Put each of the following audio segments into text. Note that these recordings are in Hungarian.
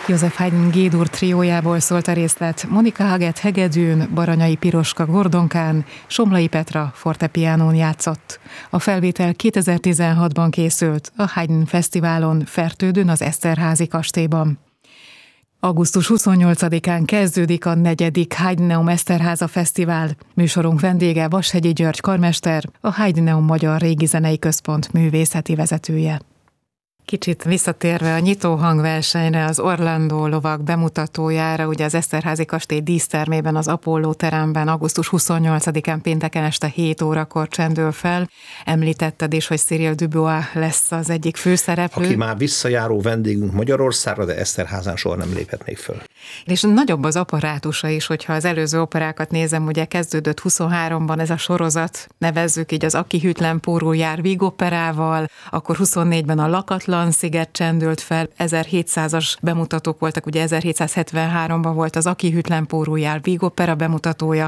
Joseph Haydn G-dur triójából szólt a részlet. Monika Haget hegedűn, Baranyai Piroska gordonkán, Somlai Petra fortepiánón játszott. A felvétel 2016-ban készült a Haydn Fesztiválon Fertődön az Eszterházy kastélyban. Augusztus 28-án kezdődik a 4. Haydneum Eszterháza Fesztivál. Műsorunk vendége Vashegyi György karmester, a Haydneum Magyar Régizenei Központ művészeti vezetője. Kicsit visszatérve a nyitó hangversenyre, az Orlandó lovag bemutatójára, ugye az Eszterházy kastély dísztermében, az Apolló teremben augusztus 28-án pénteken este 7 órakor csendül fel. Említetted is, hogy Cyril Dubois lesz az egyik főszereplő. Aki már visszajáró vendégünk Magyarországra, de Eszterházán soha nem lépett még föl. És nagyobb az apparátusa is, hogyha az előző operákat nézem, ugye kezdődött 23-ban ez a sorozat, nevezzük így az Aki hűtlen pórul jár vígoperával, akkor 24-ben a Lakatlan sziget csendült fel, 1700-as bemutatók voltak, ugye 1773-ban volt az Aki hűtlen pórul jár vígopera bemutatója,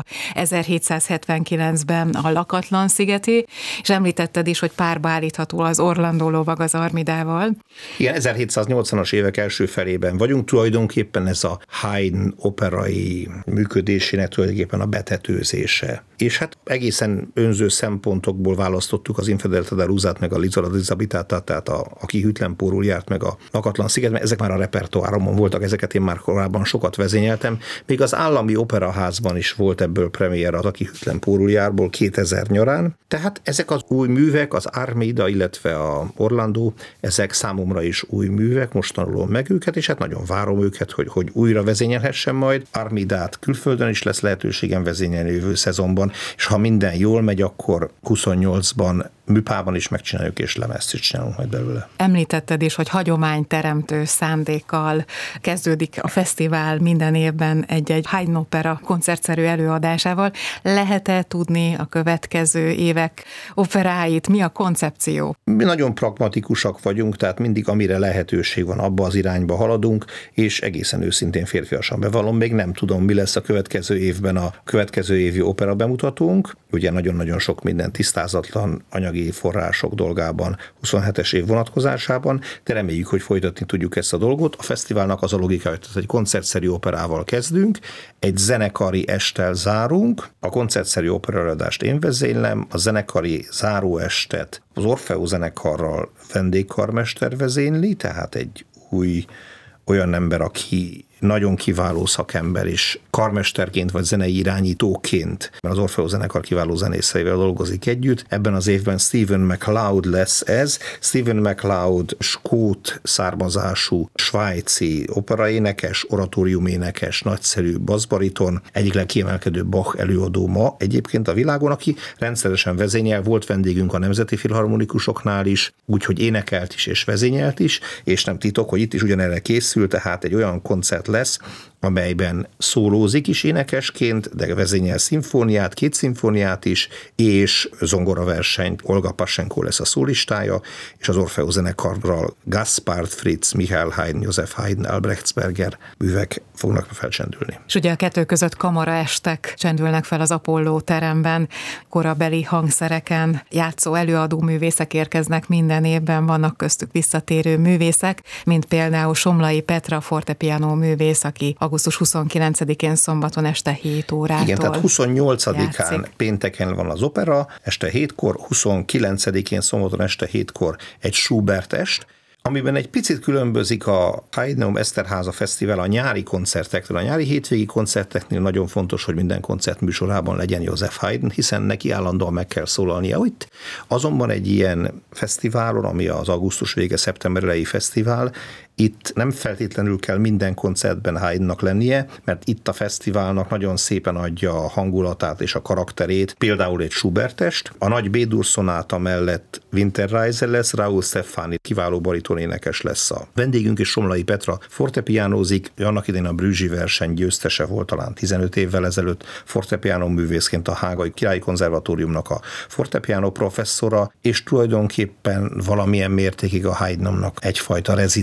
1779-ben a Lakatlan szigeti, és említetted is, hogy párba állítható az Orlandó lovag az Armidával. Igen, 1780-as évek első felében vagyunk, tulajdonképpen ez a Haydn operai működésének tulajdonképpen a betetőzése. És hát egészen önző szempontokból választottuk az Infedele Tadarusát meg a L'isola disabitata, tehát Aki hűtlen pórul járt meg a Lakatlan sziget, mert ezek már a repertoáromon voltak, ezeket én már korábban sokat vezényeltem. Még az Állami Operaházban is volt ebből premier az Aki hűtlen pórul járból 2000 nyarán. Tehát ezek az új művek, az Armida, illetve a Orlandó, ezek számomra is új művek, most tanulom meg őket, és hát nagyon várom őket, hogy újra vezényelhessem majd. Armidát külföldön is lesz lehetőségem vezényelni jövő szezonban, és ha minden jól megy, akkor 28-ban műpában is megcsináljuk, és lemezt is csinálunk majd belőle. Említetted is, hogy hagyományteremtő szándékkal kezdődik a fesztivál minden évben egy Haydn opera koncertszerű előadásával. Lehet-e tudni a következő évek operáit? Mi a koncepció? Mi nagyon pragmatikusak vagyunk, tehát mindig amire lehetőség van, abba az irányba haladunk, és egészen őszintén férfiasan bevallom, még nem tudom, mi lesz a következő évben a következő évi opera bemutatónk. Ugye nagyon-nagyon sok minden tisztázatlan anyagi források dolgában 27-es év vonatkozásában, de reméljük, hogy folytatni tudjuk ezt a dolgot. A fesztiválnak az a logika, hogy egy koncertszerű operával kezdünk, egy zenekari esttel zárunk, a koncertszerű operaeladást én vezénylem, a zenekari záróestet az Orfeó zenekarral vendégkarmester vezényli, tehát egy új olyan ember, aki nagyon kiváló szakember, és karmesterként vagy zenei irányítóként, mert az Orfeó zenekar kiváló zenészeivel dolgozik együtt. Ebben az évben Stephen MacLeod lesz ez. Stephen MacLeod skót származású svájci operaénekes, oratóriuménekes, nagyszerű basszbariton, egyik legkiemelkedő Bach előadó ma egyébként a világon, aki rendszeresen vezényel, volt vendégünk a Nemzeti Filharmonikusoknál is, úgyhogy énekelt is és vezényelt is, és nem titok, hogy itt is ugyanerre készül, tehát egy olyan koncert lesz, amelyben szólózik is énekesként, de vezényel szimfóniát, 2 szimfóniát is, és zongoraversenyt, Olga Passenko lesz a szólistája, és az Orfeó zenekarral Gaspard Fritz, Michael Haydn, Joseph Haydn, Albrechtsberger művek fognak felcsendülni. És ugye a kettő között kamaraestek csendülnek fel az Apolló teremben, korabeli hangszereken játszó előadó művészek érkeznek minden évben, vannak köztük visszatérő művészek, mint például Somlai Petra fortepiano művész, aki augusztus 29-én szombaton este 7 órától Igen, tehát 28-án játszik. pénteken van az opera, este 7-kor, 29-én szombaton este 7-kor egy Schubert est, amiben egy picit különbözik a Haydneum Eszterháza Fesztivál a nyári koncertektől. A nyári hétvégi koncerteknél nagyon fontos, hogy minden koncert műsorában legyen Joseph Haydn, hiszen neki állandóan meg kell szólalnia itt. Azonban egy ilyen fesztiválon, ami az augusztus vége, szeptember elejé fesztivál, itt nem feltétlenül kell minden koncertben Haydnnak lennie, mert itt a fesztiválnak nagyon szépen adja a hangulatát és a karakterét, például egy Schubert-est. A nagy B-dur szonáta mellett Winterreise lesz, Raúl Stefani kiváló baritonénekes lesz a vendégünk, és Somlai Petra fortepiánózik, annak idején a Brüggi verseny győztese volt talán 15 évvel ezelőtt, fortepiánó művészként a Hágai Királyi Konzervatóriumnak a fortepiánó professzora, és tulajdonképpen valamilyen mértékig a Haydnnak egyfajta rezidens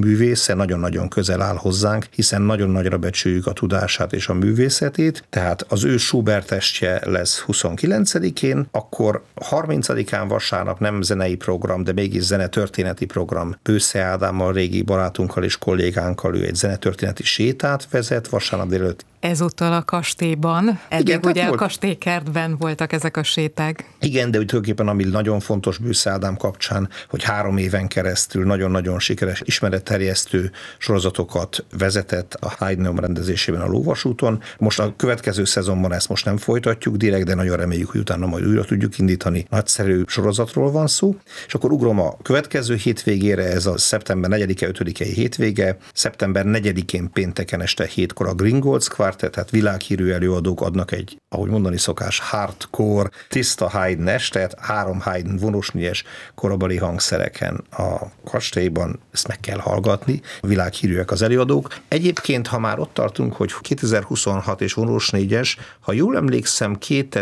művésze, nagyon-nagyon közel áll hozzánk, hiszen nagyon nagyra becsüljük a tudását és a művészetét, tehát az ő Schubert-estje lesz 29-én, akkor 30-án vasárnap nem zenei program, de mégis zenetörténeti program. Bősze Ádámmal, régi barátunkkal és kollégánkkal ő egy zenetörténeti sétát vezet vasárnap délelőtt. Ezúttal a kastélyban, eddig Igen, ugye a kastélykertben voltak ezek a séták. Igen, de tulajdonképpen ami nagyon fontos Bősze Ádám kapcsán, hogy 3 éven keresztül nagyon-nagyon sikeres ismeretterjesztő sorozatokat vezetett a Haydn rendezésében a Lóvasúton. Most a következő szezonban ezt most nem folytatjuk direkt, de nagyon reméljük, hogy utána majd újra tudjuk indítani. Nagyszerű sorozatról van szó. És akkor ugrom a következő hétvégére, ez a szeptember 4-e, 5-i hétvége. Szeptember 4-én pénteken este 7-kor a Gringolds Quartet, tehát világhírű előadók adnak egy, ahogy mondani szokás, hardcore, tiszta Haydn estet, 3 Haydn vonósnégyes korabeli hangszereken a kastélyban, ezt meg kell hallgatni, világhírűek az előadók. Egyébként, ha már ott tartunk, hogy 2026 és vonósnégyes, ha jól emlékszem,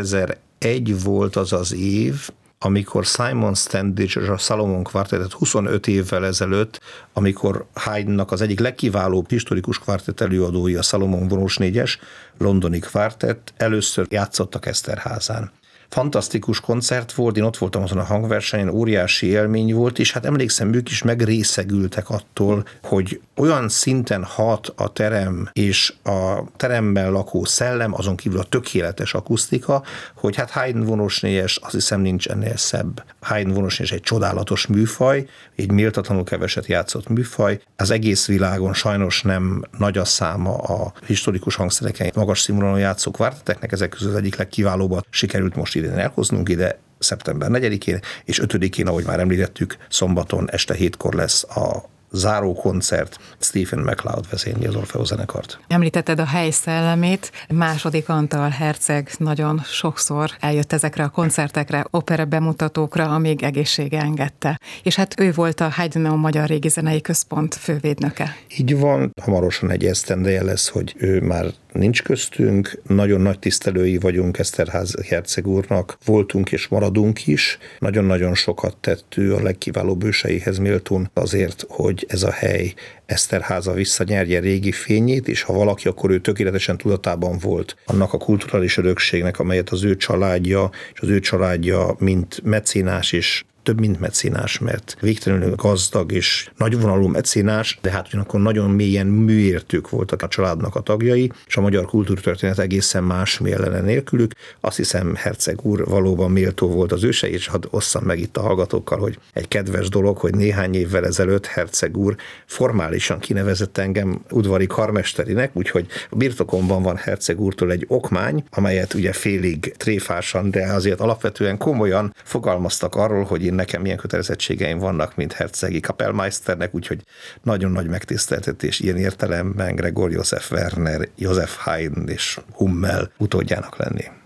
2001 volt az az év, amikor Simon Standish és a Salomon Quartet 25 évvel ezelőtt, amikor Haydnnak az egyik legkiválóbb historikus kvartett előadói, a Salomon vonósnégyes, londoni kvartett, először játszottak Eszterházán. Fantasztikus koncert volt, én ott voltam azon a hangversenyen, óriási élmény volt, és hát emlékszem, ők is megrészegültek attól, hogy olyan szinten hat a terem és a teremben lakó szellem, azon kívül a tökéletes akusztika, hogy hát Haydn vonósnégyes, azt hiszem nincs ennél szebb. Haydn vonósnégyes egy csodálatos műfaj, egy méltatlanul keveset játszott műfaj. Az egész világon sajnos nem nagy a száma a historikus hangszereken magas színvonalon játszó kvartetteknek, ezek közül az egyik legkiválóbbat sikerült most idén elhoznunk ide, szeptember 4-én, és 5-én, ahogy már említettük, szombaton este 7-kor lesz a záró koncert. Stephen MacLeod vezényli az Orfeó zenekart. Említetted a hely szellemét. Második Antal herceg nagyon sokszor eljött ezekre a koncertekre, opera bemutatókra, amíg egészsége engedte. És hát ő volt a Haydn Magyar Régi Zenei Központ fővédnöke. Így van, hamarosan egy esztendeje lesz, hogy ő már nincs köztünk, nagyon nagy tisztelői vagyunk Eszterházy herceg úrnak, voltunk és maradunk is. Nagyon-nagyon sokat tett ő a legkiválóbb őseihez méltón azért, hogy ez a hely Eszterháza visszanyerje régi fényét, és ha valaki, akkor ő tökéletesen tudatában volt annak a kulturális örökségnek, amelyet az ő családja, és az ő családja, mint mecénás és több mint mecénás, mert végtelenül gazdag és nagyvonalú mecénás, de hát ugyanakkor nagyon mélyen műértők voltak a családnak a tagjai, és a magyar kultúrtörténet egészen más mélene nélkülük. Azt hiszem, herceg úr valóban méltó volt az őse, és hadd osszam meg itt a hallgatókkal, hogy egy kedves dolog, hogy néhány évvel ezelőtt herceg úr formálisan kinevezett engem udvari karmesterinek, úgyhogy a birtokomban van herceg úrtól egy okmány, amelyet ugye félig tréfásan, de azért alapvetően komolyan fogalmaztak arról, hogy nekem milyen kötelezettségeim vannak, mint hercegi kapellmeisternek, úgyhogy nagyon nagy megtiszteltetés ilyen értelemben Gregor József Werner, József Haydn és Hummel utódjának lenni.